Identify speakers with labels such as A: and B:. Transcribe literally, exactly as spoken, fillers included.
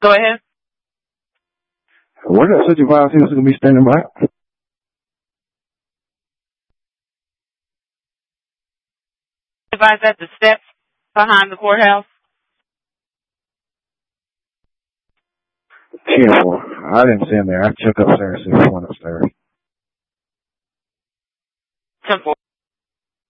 A: Go ahead.
B: Where that fifty-five is going to be standing by?
A: Advise at the steps behind the courthouse.
B: ten four. I didn't see him there. I checked upstairs, see if he went upstairs.
A: ten four.